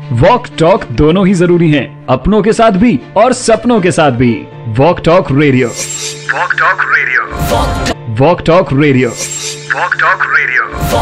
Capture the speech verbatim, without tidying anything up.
Walk talk दोनों ही जरूरी हैं, अपनों के साथ भी और सपनों के साथ भी। Walk talk radio, walk talk radio, walk talk radio, walk talk radio.